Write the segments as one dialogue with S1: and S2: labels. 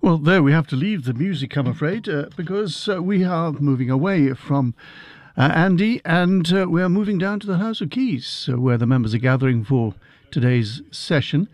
S1: Well, there we have to leave the music, I'm afraid, because we are moving away from Andy, and we are moving down to the House of Keys, where the members are gathering for today's session.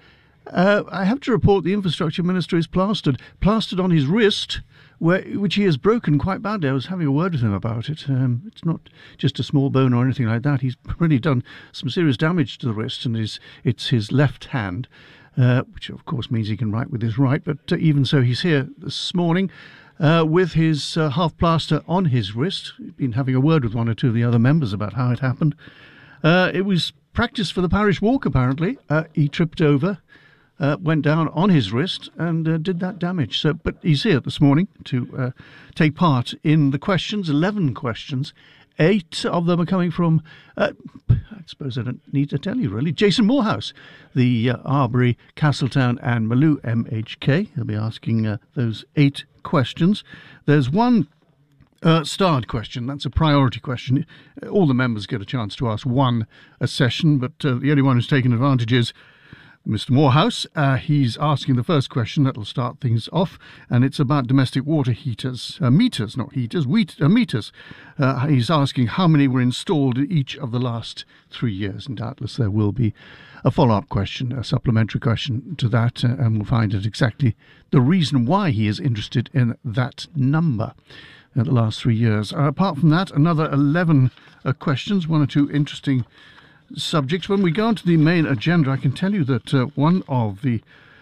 S1: I have to report the Infrastructure Minister is plastered on his wrist, which he has broken quite badly. I was having a word with him about it. It's not just a small bone or anything like that. He's really done some serious damage to the wrist, and it's his left hand. Which of course means he can write with his right, but even so, he's here this morning with his half plaster on his wrist. He's been having a word with one or two of the other members about how it happened. It was practice for the parish walk, apparently. He tripped over, went down on his wrist and did that damage. But he's here this morning to take part in the questions, 11 questions. 8 of them are coming from, I suppose I don't need to tell you really, Jason Morehouse, the Arbury, Castletown and Maloo MHK. He'll be asking those 8 questions. There's one starred question. That's a priority question. All the members get a chance to ask one a session, but the only one who's taken advantage is Mr. Morehouse. He's asking the first question. That'll start things off, and it's about domestic water heaters. Meters, not heaters, meters. He's asking how many were installed in each of the last 3 years, and doubtless there will be a follow-up question, a supplementary question to that, and we'll find out exactly the reason why he is interested in that number in the last 3 years. Apart from that, another 11 questions, one or two interesting subjects. When we go on to the main agenda, I can tell you that one of the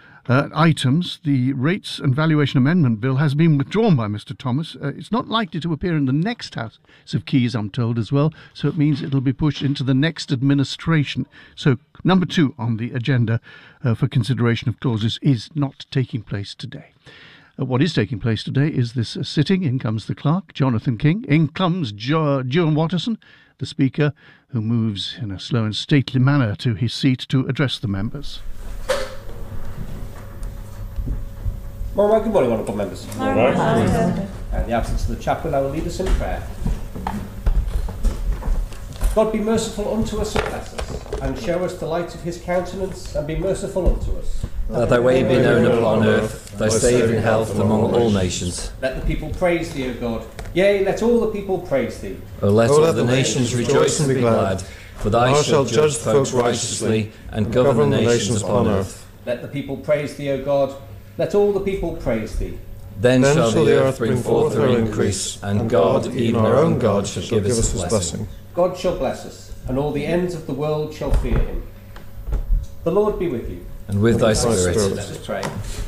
S1: items, the Rates and Valuation Amendment Bill, has been withdrawn by Mr. Thomas. It's not likely to appear in the next House of Keys, I'm told, as well, so it means it'll be pushed into the next administration. So number 2 on the agenda for consideration of clauses is not taking place today. What is taking place today is this sitting. In comes the clerk, Jonathan King. In comes Duan Watterson, the Speaker, who moves in a slow and stately manner to his seat to address the members.
S2: Well, good morning, honourable members.
S3: All right.
S2: In the absence of the chaplain, I will lead us in prayer. God be merciful unto us and bless us, and show us the light of his countenance, and be merciful unto us.
S3: That thy way be known upon earth, thy saving health among all nations.
S2: Let the people praise thee, O God. Yea, let all the people praise thee.
S3: O let all the nations rejoice and be glad, for thou shalt judge folk righteously, and govern the nations upon earth.
S2: Let the people praise thee, O God. Let all the people praise thee.
S3: Then shall the earth bring forth her increase, and God, even our own God, shall give us his blessing.
S2: God shall bless us, and all the ends of the world shall fear him. The Lord be with you.
S3: And with thy spirit.
S2: Let us pray.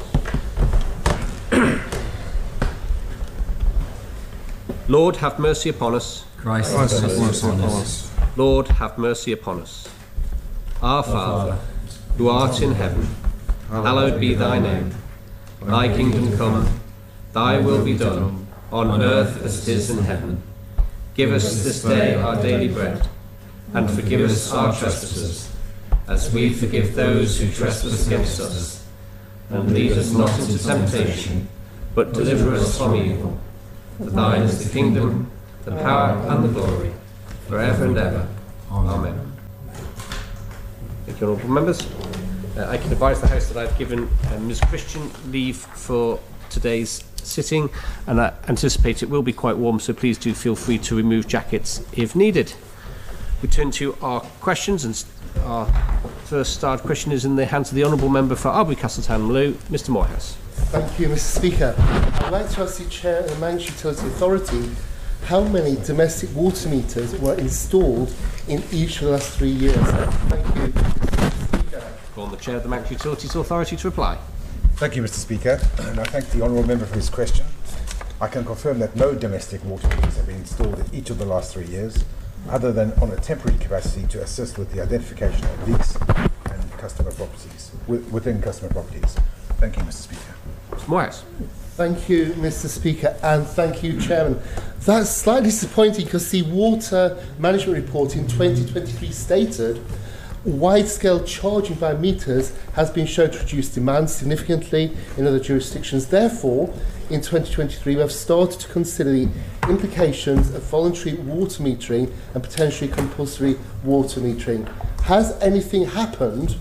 S2: Lord, have mercy upon us.
S3: Christ have mercy upon us.
S2: Lord, have mercy upon us. Our Father, who art in heaven, hallowed be thy name. Thy kingdom come, thy will be done, on earth as it is in heaven. Give us this day our daily bread, and forgive us our trespasses, as we forgive those who trespass against us. And lead us not into temptation, but deliver us from evil. For thine is the kingdom, the power, and the glory, forever and ever. Amen. Thank you, honourable members. I can advise the House that I've given Ms. Christian leave for today's sitting, and I anticipate it will be quite warm, so please do feel free to remove jackets if needed. We turn to our questions, and our first starred question is in the hands of the Honourable Member for Arbury, Castletown, Maloo, Mr. Morehouse.
S4: Thank you, Mr. Speaker. I'd like to ask the Chair of the Manchester Utility Authority how many domestic water meters were installed in each of the last 3 years. Thank you, Mr. Speaker.
S2: Call on the Chair of the Manchester Utilities Authority to reply.
S5: Thank you, Mr. Speaker, and I thank the Honourable Member for his question. I can confirm that no domestic water meters have been installed in each of the last 3 years, other than on a temporary capacity to assist with the identification of leaks and customer properties, within customer properties. Thank you, Mr. Speaker.
S2: Mr. Morehouse.
S4: Thank you, Mr. Speaker, and thank you, Chairman. That's slightly disappointing because the Water Management Report in 2023 stated wide-scale charging by meters has been shown to reduce demand significantly in other jurisdictions. Therefore, in 2023, we have started to consider the implications of voluntary water metering and potentially compulsory water metering. Has anything happened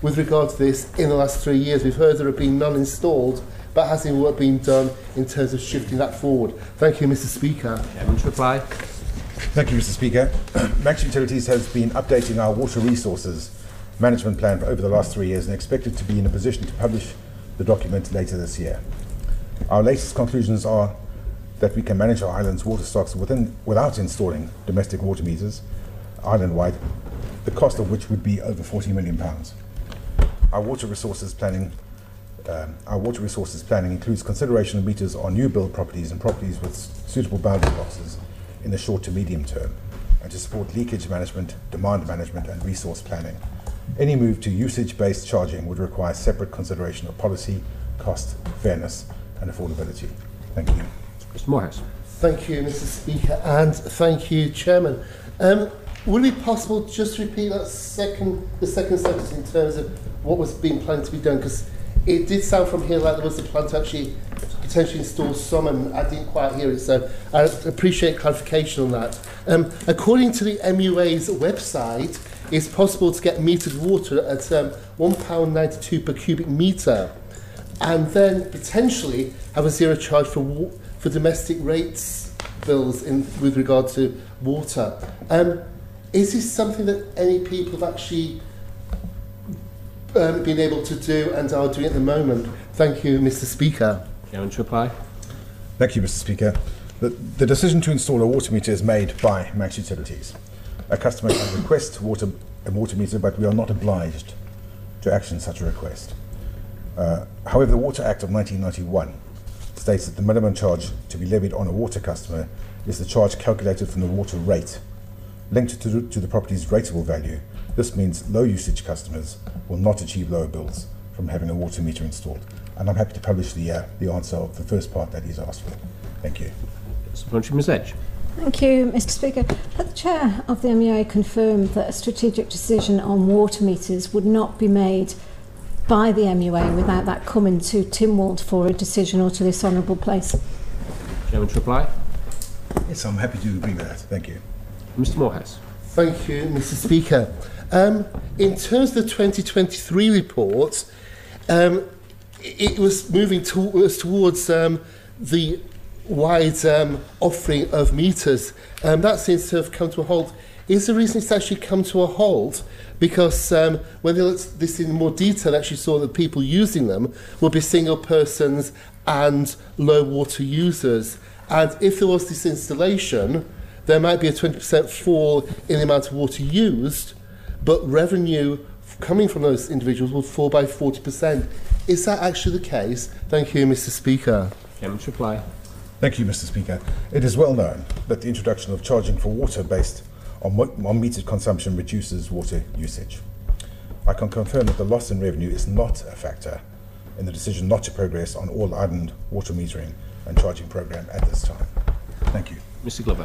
S4: with regard to this in the last 3 years? We've heard there have been none installed, but has any work been done in terms of shifting that forward? Thank you, Mr. Speaker.
S2: Chairman to reply.
S5: Thank you, Mr. Speaker. Manx Utilities has been updating our water resources management plan for over the last 3 years and expected to be in a position to publish the document later this year. Our latest conclusions are that we can manage our island's water stocks without installing domestic water meters island-wide, the cost of which would be over £40 million. Our water resources planning includes consideration of meters on new build properties and properties with suitable boundary boxes in the short to medium term, and to support leakage management, demand management and resource planning. Any move to usage-based charging would require separate consideration of policy, cost, fairness and affordability. Thank you.
S2: Mr. Morehouse.
S4: Thank you, Mr. Speaker, and thank you, Chairman. Would it be possible just to repeat that the second sentence in terms of what was being planned to be done? Because it did sound from here like there was a plan to actually potentially install some, and I didn't quite hear it, so I appreciate clarification on that. According to the MUA's website, it's possible to get metered water at £1.92 per cubic metre, and then potentially have a zero charge for domestic rates bills with regard to water. Is this something that any people have actually been able to do and are doing at the moment? Thank you, Mr. Speaker.
S2: Chairman to reply.
S5: Thank you, Mr. Speaker. The decision to install a water meter is made by Manx Utilities. A customer can request a water meter, but we are not obliged to action such a request. However, the Water Act of 1991 states that the minimum charge to be levied on a water customer is the charge calculated from the water rate, linked to the property's rateable value. This means low usage customers will not achieve lower bills from having a water meter installed. And I'm happy to publish the answer of the first part that he's asked for. Thank you.
S2: Supplementary, Ms. Edge.
S6: Thank you, Mr. Speaker. Had the Chair of the MUA confirmed that a strategic decision on water meters would not be made by the MUA without that coming to Tynwald for a decision or to this honourable place?
S2: Chairman to reply.
S5: Yes, I'm happy to agree with that. Thank you.
S2: Mr. Morehouse.
S4: Thank you, Mr. Speaker. In terms of the 2023 report, it was moving towards the wide offering of meters. That seems to have come to a halt. Is the reason it's actually come to a halt because when they looked at this in more detail, actually saw that people using them would be single persons and low water users? And if there was this installation, there might be a 20% fall in the amount of water used, but revenue coming from those individuals will fall by 40%. Is that actually the case? Thank you, Mr. Speaker.
S2: Chairman to reply.
S5: Thank you, Mr. Speaker. It is well known that the introduction of charging for water based on metered consumption reduces water usage. I can confirm that the loss in revenue is not a factor in the decision not to progress on all island water metering and charging programme at this time. Thank you.
S2: Mr. Glover.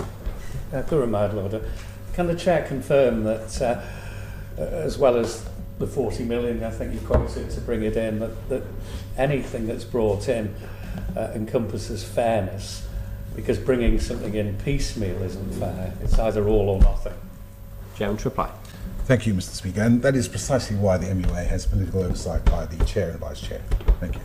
S7: Can the Chair confirm that as well as the 40 million, I think you quoted to bring it in, that anything that's brought in encompasses fairness, because bringing something in piecemeal isn't fair. It's either all or nothing.
S2: Chairman to reply.
S5: Thank you, Mr. Speaker, and that is precisely why the MUA has political oversight by the Chair and Vice Chair. Thank you.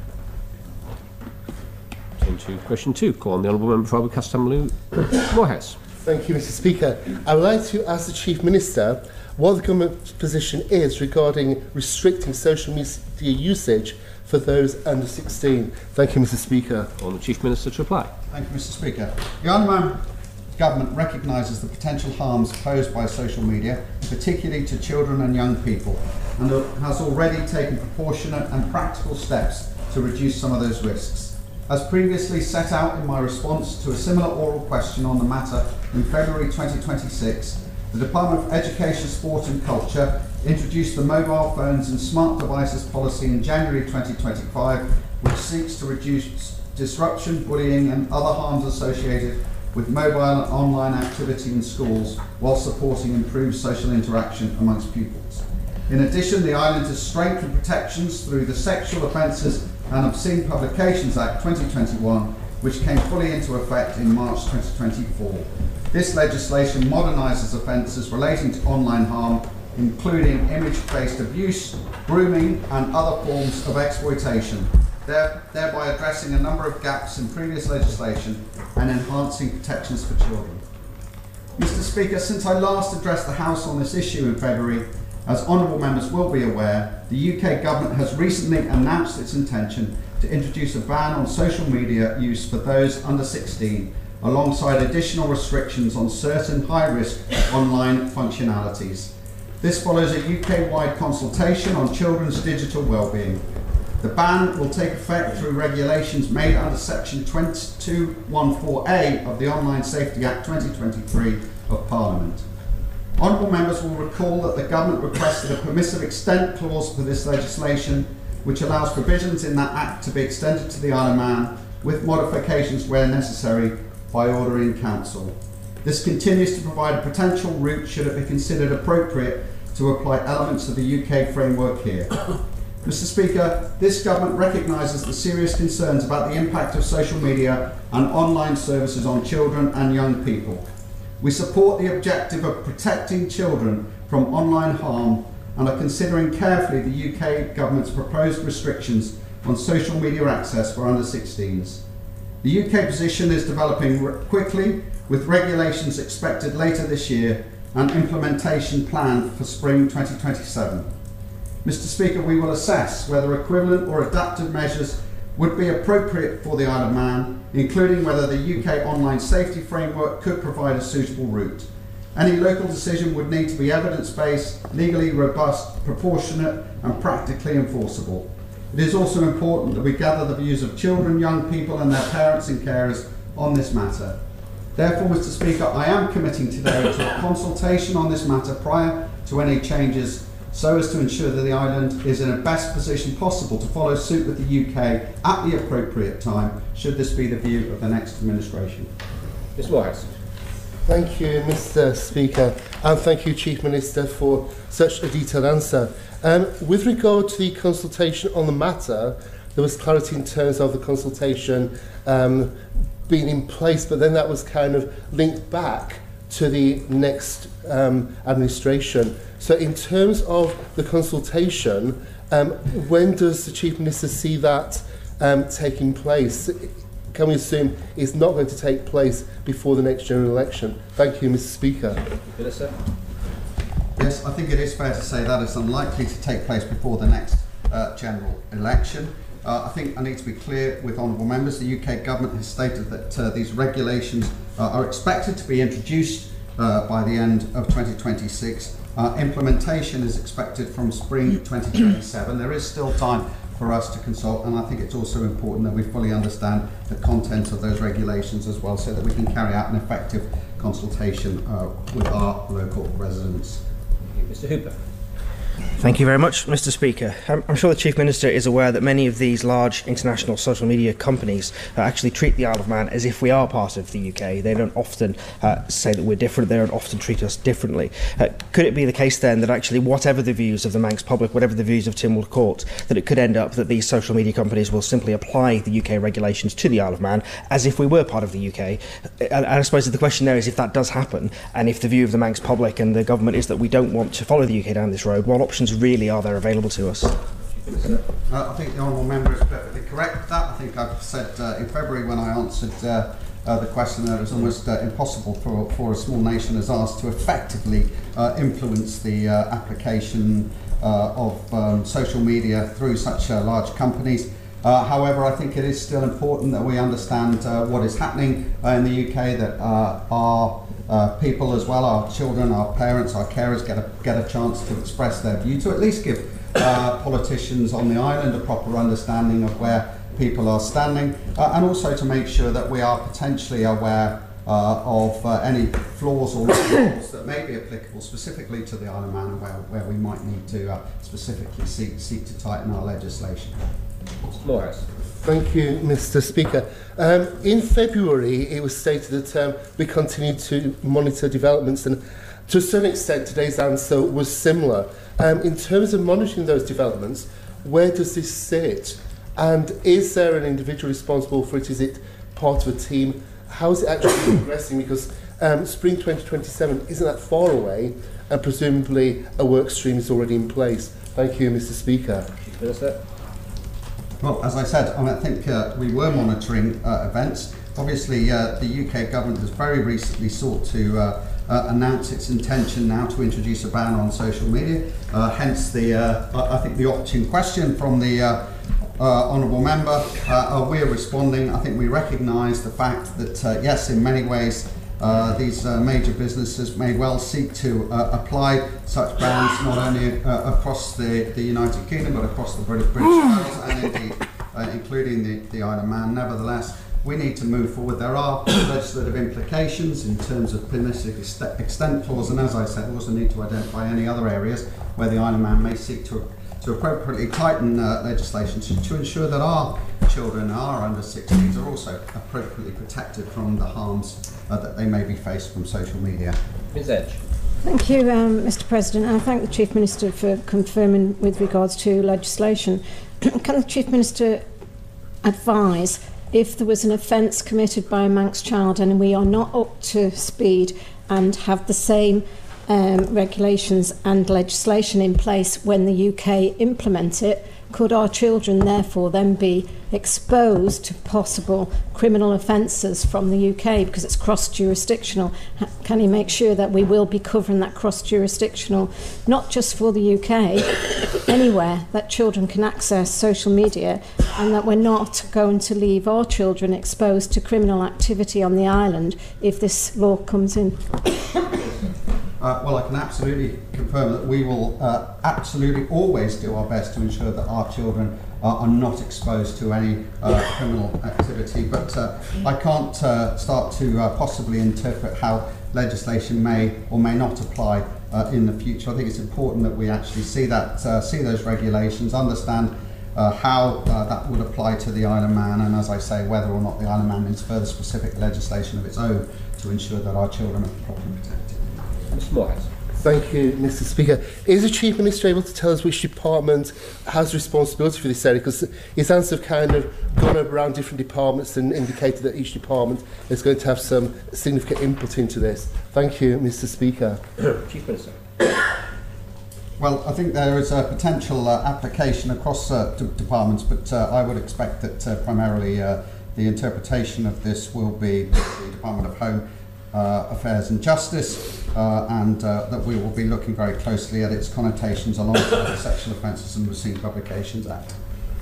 S2: Into question 2. Call on the Honourable Member for Castamlu Morehouse.
S4: Thank you, Mr. Speaker. I would like to ask the Chief Minister what the government's position is regarding restricting social media usage for those under 16. Thank you, Mr. Speaker.
S2: On the Chief Minister to reply.
S8: Thank you, Mr. Speaker. The Honourable Government recognises the potential harms posed by social media, particularly to children and young people, and has already taken proportionate and practical steps to reduce some of those risks. As previously set out in my response to a similar oral question on the matter in February 2026, the Department of Education, Sport and Culture introduced the mobile phones and smart devices policy in January 2025, which seeks to reduce disruption, bullying and other harms associated with mobile and online activity in schools while supporting improved social interaction amongst pupils. In addition, the island has strengthened protections through the Sexual Offences and Obscene Publications Act 2021, which came fully into effect in March 2024. This legislation modernises offences relating to online harm, including image-based abuse, grooming and other forms of exploitation, thereby addressing a number of gaps in previous legislation and enhancing protections for children. Mr. Speaker, since I last addressed the House on this issue in February, as honourable members will be aware, the UK government has recently announced its intention to introduce a ban on social media use for those under 16, alongside additional restrictions on certain high-risk online functionalities. This follows a UK-wide consultation on children's digital wellbeing. The ban will take effect through regulations made under Section 2214A of the Online Safety Act 2023 of Parliament. Honourable members will recall that the government requested a permissive extent clause for this legislation, which allows provisions in that Act to be extended to the Isle of Man, with modifications where necessary by order in Council. This continues to provide a potential route should it be considered appropriate to apply elements of the UK framework here. Mr. Speaker, this government recognises the serious concerns about the impact of social media and online services on children and young people. We support the objective of protecting children from online harm and are considering carefully the UK government's proposed restrictions on social media access for under 16s. The UK position is developing quickly, with regulations expected later this year and implementation planned for spring 2027. Mr. Speaker, we will assess whether equivalent or adaptive measures would be appropriate for the Isle of Man, including whether the UK online safety framework could provide a suitable route. Any local decision would need to be evidence-based, legally robust, proportionate and practically enforceable. It is also important that we gather the views of children, young people and their parents and carers on this matter. Therefore, Mr. Speaker, I am committing today to a consultation on this matter prior to any changes, so as to ensure that the island is in the best position possible to follow suit with the UK at the appropriate time, should this be the view of the next administration.
S2: Mr. Morehouse.
S4: Thank you, Mr. Speaker, and thank you, Chief Minister, for such a detailed answer. With regard to the consultation on the matter, there was clarity in terms of the consultation being in place, but then that was kind of linked back to the next administration. So in terms of the consultation, when does the Chief Minister see that taking place? Can we assume it's not going to take place before the next general election? Thank you, Mr. Speaker.
S2: Minister.
S8: Yes, I think it is fair to say that it's unlikely to take place before the next general election. I think I need to be clear with honourable members. The UK government has stated that these regulations are expected to be introduced by the end of 2026. Implementation is expected from spring 2027. There is still time for us to consult, and I think it's also important that we fully understand the content of those regulations as well, so that we can carry out an effective consultation with our local residents.
S2: Mr. Hooper.
S9: Thank you very much, Mr. Speaker. I'm sure the Chief Minister is aware that many of these large international social media companies actually treat the Isle of Man as if we are part of the UK. They don't often say that we're different. They don't often treat us differently. Could it be the case then that actually whatever the views of the Manx public, whatever the views of Tynwald Court, that it could end up that these social media companies will simply apply the UK regulations to the Isle of Man as if we were part of the UK? And I suppose the question there is, if that does happen, and if the view of the Manx public and the government is that we don't want to follow the UK down this road, what options really are there available to us?
S8: I think the honourable member is perfectly correct with that. I think I've said in February when I answered the question that it was almost impossible for a small nation as ours to effectively influence the application of social media through such large companies. However, I think it is still important that we understand what is happening in the UK, that our people as well, our children, our parents, our carers get a chance to express their view, to at least give politicians on the island a proper understanding of where people are standing, and also to make sure that we are potentially aware of any flaws or loopholes that may be applicable specifically to the Isle of Man, where we might need to specifically seek to tighten our legislation.
S2: Mr. Morehouse.
S4: Thank you, Mr. Speaker. In February, it was stated that we continue to monitor developments, and to a certain extent, today's answer was similar. In terms of monitoring those developments, where does this sit? And is there an individual responsible for it? Is it part of a team? How is it actually progressing? Because Spring 2027 isn't that far away, and presumably a work stream is already in place. Thank you, Mr. Speaker.
S2: Minister.
S8: Well, as I said, I think we were monitoring events. Obviously, the UK government has very recently sought to announce its intention now to introduce a ban on social media. Hence, I think the opportune question from the honourable member. We are responding. I think we recognise the fact that yes, in many ways, these major businesses may well seek to apply such bans not only across the United Kingdom but across the British Isles and indeed including the Isle of Man. Nevertheless, we need to move forward. There are legislative implications in terms of permissive extent clause, and as I said, we also need to identify any other areas where the Isle of Man may seek to appropriately tighten legislation to ensure that our children, our under 16s, are also appropriately protected from the harms that they may be faced from social media.
S2: Ms Edge.
S6: Thank you, Mr. President. I thank the Chief Minister for confirming with regards to legislation. Can the Chief Minister advise if there was an offence committed by a Manx child and we are not up to speed and have the same regulations and legislation in place when the UK implement it, could our children therefore then be exposed to possible criminal offences from the UK because it's cross-jurisdictional? Can he make sure that we will be covering that cross-jurisdictional, not just for the UK, anywhere that children can access social media, and that we're not going to leave our children exposed to criminal activity on the island if this law comes in?
S8: Well, I can absolutely confirm that we will absolutely always do our best to ensure that our children are not exposed to any criminal activity, but I can't start to possibly interpret how legislation may or may not apply in the future. I think it's important that we actually see those regulations, understand how that would apply to the Isle of Man, and as I say, whether or not the Isle of Man needs further specific legislation of its own to ensure that our children are properly protected.
S2: Mr. Moores.
S4: Thank you, Mr. Speaker. Is the Chief Minister able to tell us which department has responsibility for this area? Because his answer have kind of gone around different departments and indicated that each department is going to have some significant input into this. Thank you, Mr. Speaker.
S2: Chief Minister.
S8: Well, I think there is a potential application across departments, but I would expect that primarily the interpretation of this will be the Department of Home Affairs and Justice, and that we will be looking very closely at its connotations alongside the Sexual Offences and Obscene Publications Act.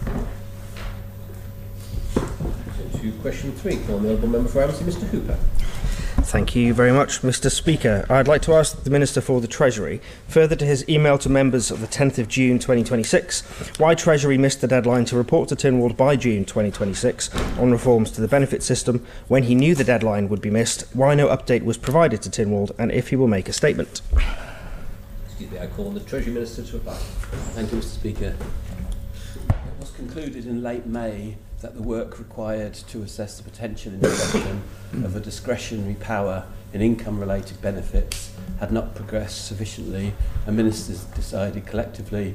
S2: To question 3, call the Honourable Member for Amnesty, Mr. Hooper.
S9: Thank you very much, Mr. Speaker. I'd like to ask the Minister for the Treasury, further to his email to members of the 10th of June 2026, why Treasury missed the deadline to report to Tynwald by June 2026 on reforms to the benefit system when he knew the deadline would be missed, why no update was provided to Tynwald, and if he will make a statement.
S2: Excuse me, I call on the Treasury Minister to reply.
S10: Thank you, Mr. Speaker. It was concluded in late May that the work required to assess the potential introduction of a discretionary power in income-related benefits had not progressed sufficiently, and ministers decide collectively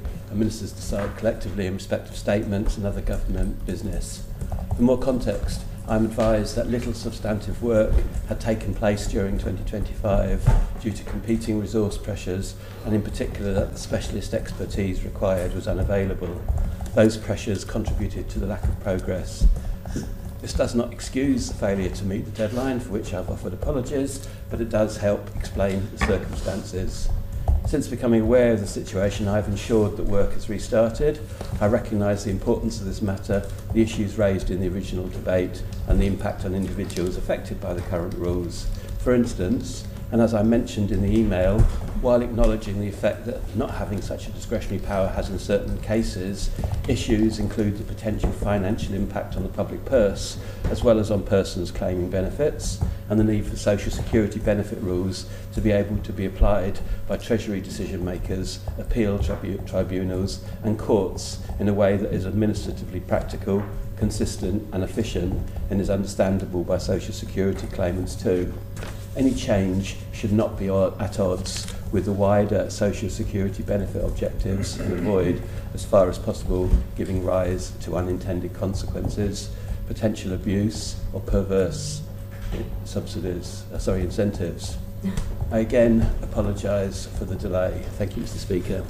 S10: in respect of statements and other government business. For more context, I'm advised that little substantive work had taken place during 2025 due to competing resource pressures, and in particular that the specialist expertise required was unavailable. Those pressures contributed to the lack of progress. This does not excuse the failure to meet the deadline, for which I've offered apologies, but it does help explain the circumstances. Since becoming aware of the situation, I've ensured that work has restarted. I recognise the importance of this matter, the issues raised in the original debate, and the impact on individuals affected by the current rules. For instance, and as I mentioned in the email, while acknowledging the effect that not having such a discretionary power has in certain cases, issues include the potential financial impact on the public purse, as well as on persons claiming benefits, and the need for social security benefit rules to be able to be applied by Treasury decision makers, appeal tribunals and courts in a way that is administratively practical, consistent and efficient, and is understandable by social security claimants too. Any change should not be at odds with the wider social security benefit objectives and avoid, as far as possible, giving rise to unintended consequences, potential abuse or perverse incentives. I again apologise for the delay. Thank you, Mr. Speaker.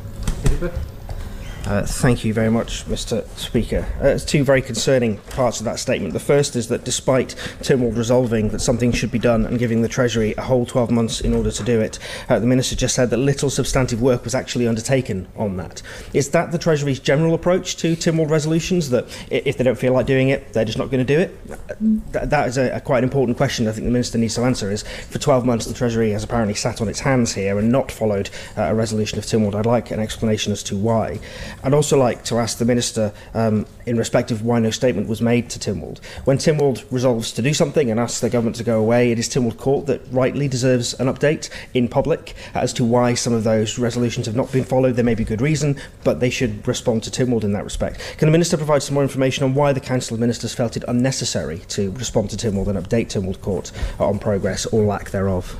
S9: Thank you very much, Mr. Speaker. There's two very concerning parts of that statement. The first is that despite Tynwald resolving that something should be done and giving the Treasury a whole 12 months in order to do it, the Minister just said that little substantive work was actually undertaken on that. Is that the Treasury's general approach to Tynwald resolutions, that if they don't feel like doing it, they're just not going to do it? That is a quite important question I think the Minister needs to answer. Is for 12 months the Treasury has apparently sat on its hands here and not followed a resolution of Tynwald. I'd like an explanation as to why. I'd also like to ask the Minister, in respect of why no statement was made to Tynwald. When Tynwald resolves to do something and asks the government to go away, it is Tynwald Court that rightly deserves an update in public as to why some of those resolutions have not been followed. There may be good reason, but they should respond to Tynwald in that respect. Can the Minister provide some more information on why the Council of Ministers felt it unnecessary to respond to Tynwald and update Tynwald Court on progress or lack thereof?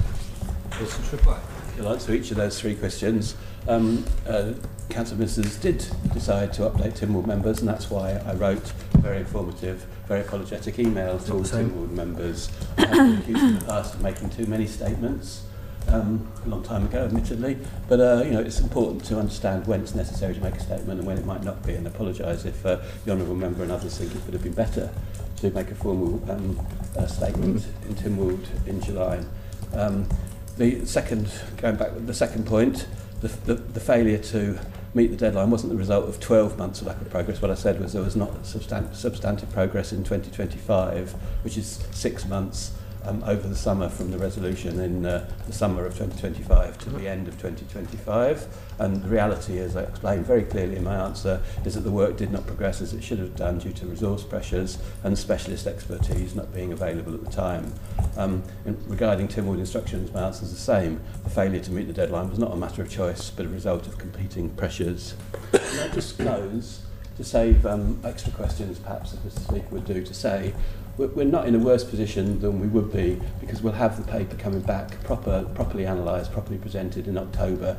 S10: I'll answer each of those three questions. Council of Ministers did decide to update Tynwald members, and that's why I wrote a very informative, very apologetic email to all Tynwald members. I have been accused in the past of making too many statements, a long time ago, admittedly, but it's important to understand when it's necessary to make a statement and when it might not be, and apologise if the Honourable Member and others think it would have been better to make a formal statement in Tynwald in July. The second point, the failure to meet the deadline wasn't the result of 12 months of lack of progress. What I said was there was not substantive progress in 2025, which is 6 months over the summer from the resolution in the summer of 2025 to the end of 2025. And the reality, as I explained very clearly in my answer, is that the work did not progress as it should have done due to resource pressures and specialist expertise not being available at the time. Regarding Tynwald instructions, my answer is the same. The failure to meet the deadline was not a matter of choice, but a result of competing pressures. And I'll just close to save extra questions, perhaps, if Mr. Speaker would do, to say we're not in a worse position than we would be, because we'll have the paper coming back properly analysed, properly presented in October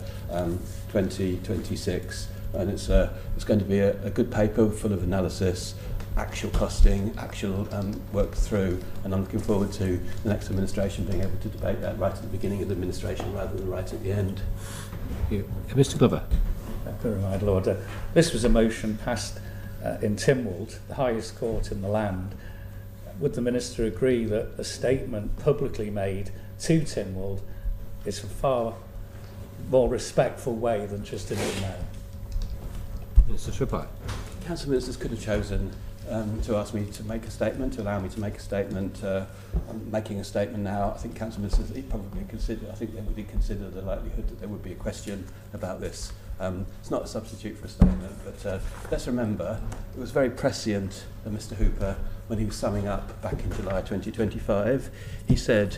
S10: 2026, and it's going to be a good paper full of analysis, actual costing, actual work through, and I'm looking forward to the next administration being able to debate that right at the beginning of the administration rather than right at the end.
S2: Thank you. Mr. Glover.
S7: Thank you, my Lord. This was a motion passed in Tynwald, the highest court in the land. Would the Minister agree that a statement publicly made to Tynwald is a far more respectful way than just an email?
S2: Mr. Trippi.
S10: Council Ministers could have chosen to ask me to make a statement, to allow me to make a statement. I'm making a statement now. I think Council Ministers probably consider, I think they would consider the likelihood that there would be a question about this. It's not a substitute for a statement, but let's remember it was very prescient that Mr. Hooper, when he was summing up back in July 2025, he said,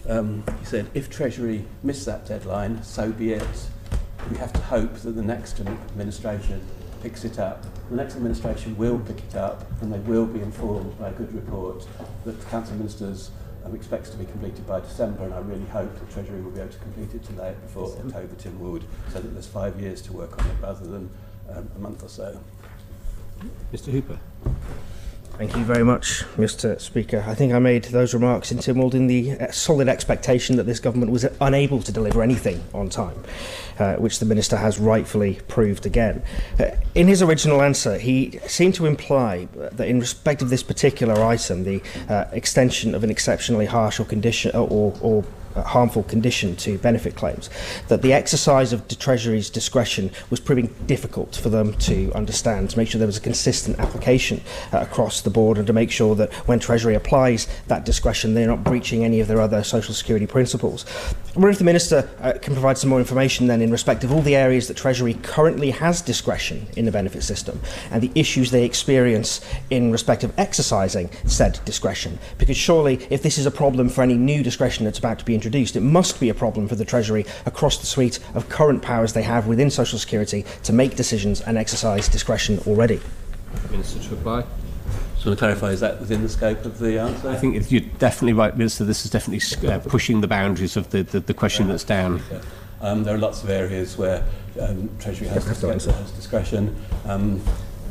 S10: if Treasury missed that deadline, so be it. We have to hope that the next administration picks it up. The next administration will pick it up, and they will be informed by a good report that the Council of Ministers expects to be completed by December, and I really hope that Treasury will be able to complete it today before October Tynwald, so that there's 5 years to work on it rather than a month or so.
S2: Mr. Hooper.
S9: Thank you very much, Mr. Speaker. I think I made those remarks in Tynwald in the solid expectation that this government was unable to deliver anything on time, which the Minister has rightfully proved again. In his original answer, he seemed to imply that in respect of this particular item, the extension of an exceptionally harsh or condition or harmful condition to benefit claims, that the exercise of the Treasury's discretion was proving difficult for them to understand, to make sure there was a consistent application across the board, and to make sure that when Treasury applies that discretion, they're not breaching any of their other social security principles. I wonder if the Minister can provide some more information then in respect of all the areas that Treasury currently has discretion in the benefit system and the issues they experience in respect of exercising said discretion. Because surely, if this is a problem for any new discretion that's about to be introduced, it must be a problem for the Treasury across the suite of current powers they have within social security to make decisions and exercise discretion already.
S2: Minister to reply.
S10: So to clarify, is that within the scope of the answer?
S2: I think you're definitely right, Minister. This is definitely pushing the boundaries of the question that's down.
S10: There are lots of areas where Treasury has discretion.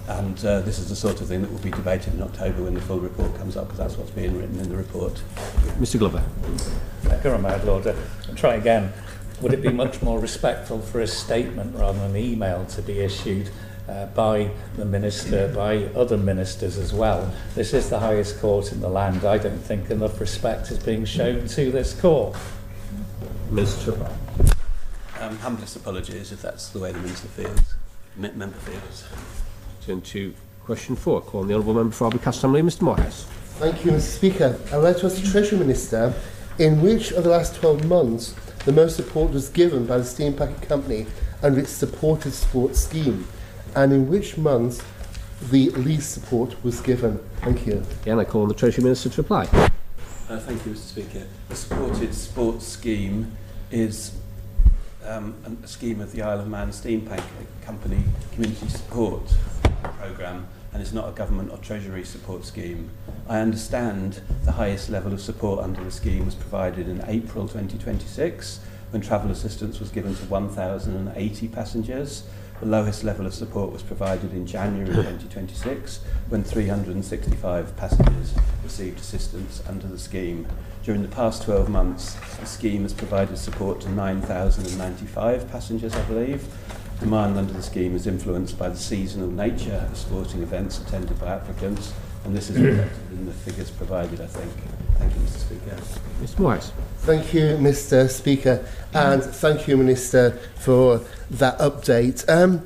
S10: And this is the sort of thing that will be debated in October when the full report comes up, because that's what's being written in the report.
S2: Mr Glover.
S7: Lord, try again. Would it be much more respectful for a statement rather than an email to be issued by the Minister, by other ministers as well? This is the highest court in the land. I don't think enough respect is being shown to this court.
S2: Mr.
S10: Humblest apologies if that's the way the Minister feels, member feels.
S2: Turn to question 4. Call on the Honourable Member for Albury Castlemaine, Mr Morehouse.
S4: Thank you, Mr Speaker. I'd like to ask the Treasury Minister, in which of the last 12 months the most support was given by the Steam Packet Company under its supported sports scheme, and in which month the least support was given? Thank you.
S2: Again, I call on the Treasury Minister to reply.
S10: Thank you, Mr Speaker. The supported sports scheme is a scheme of the Isle of Man Steam Packet Company Community Support Programme, and it's not a government or Treasury support scheme. I understand the highest level of support under the scheme was provided in April 2026, when travel assistance was given to 1,080 passengers. The lowest level of support was provided in January 2026, when 365 passengers received assistance under the scheme. During the past 12 months, the scheme has provided support to 9,095 passengers, I believe. Demand under the scheme is influenced by the seasonal nature of sporting events attended by applicants, and this is reflected in the figures provided, I think. Thank you, Mr Speaker.
S2: Mr Morehouse.
S4: Thank you, Mr Speaker, and thank you, Minister, for that update.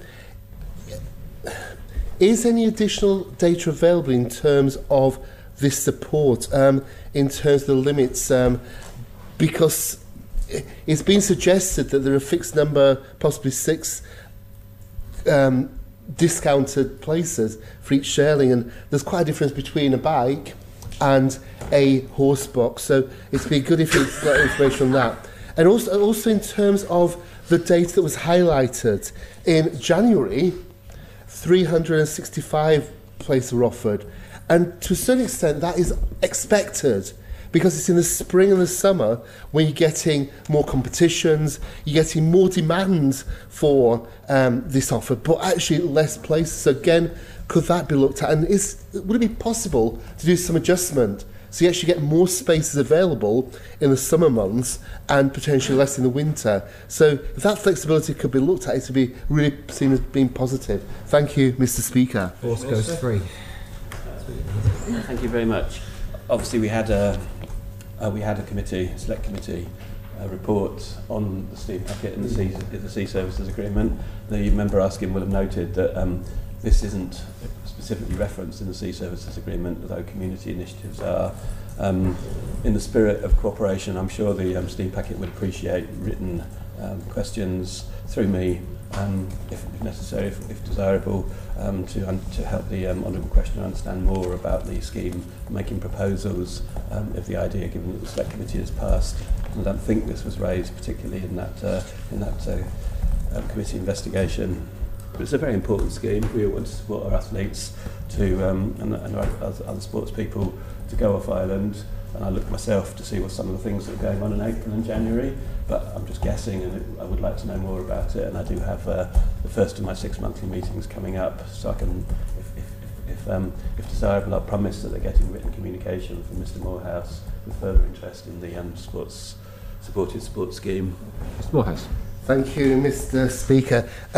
S4: Is any additional data available in terms of this support, in terms of the limits? Because it's been suggested that there are a fixed number, possibly 6 discounted places for each sharing, and there's quite a difference between a bike and a horse box, so it'd be good if you've got information on that. And also in terms of the data that was highlighted, in January 365 places were offered, and to a certain extent that is expected, because it's in the spring and the summer when you're getting more competitions, you're getting more demands for this offer, but actually less places. So again, could that be looked at? And would it be possible to do some adjustment so you actually get more spaces available in the summer months and potentially less in the winter? So if that flexibility could be looked at, it would be really seen as being positive. Thank you, Mr Speaker.
S3: Horse goes free.
S10: Thank you very much. Obviously, we had a select committee report on the Steam Packet and the Sea Services Agreement. The member asking will have noted that this isn't specifically referenced in the Sea Services Agreement, although community initiatives are. In the spirit of cooperation, I'm sure the Steam Packet would appreciate written questions through me, if necessary, if desirable, to help the honourable questioner understand more about the scheme, making proposals of the idea, given that the select committee has passed. And I don't think this was raised particularly in that committee investigation. But it's a very important scheme. We want to support our athletes and our other sports people to go off island. And I look myself to see what some of the things that are going on in April and January, but I'm just guessing, and I would like to know more about it. And I do have the first of my 6 monthly meetings coming up, so I can, if desirable, I'll promise that they're getting written communication from Mr Morehouse with further interest in the supported sports scheme.
S2: Mr Morehouse.
S4: Thank you, Mr Speaker.